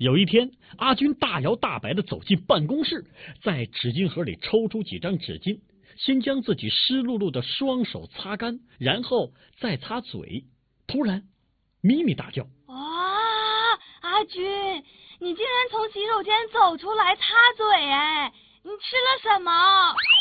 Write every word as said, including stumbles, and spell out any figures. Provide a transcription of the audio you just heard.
有一天，阿军大摇大摆地走进办公室，在纸巾盒里抽出几张纸巾，先将自己湿漉漉的双手擦干，然后再擦嘴。突然，咪咪大叫：“ 哇，阿军，你竟然从洗手间走出来擦嘴！哎，你吃了什么？”